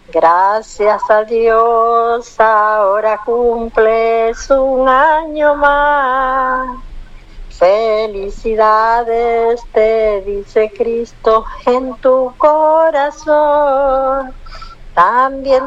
Gracias a Dios, ahora cumples un año más. Felicidades, te dice Cristo en tu corazón. También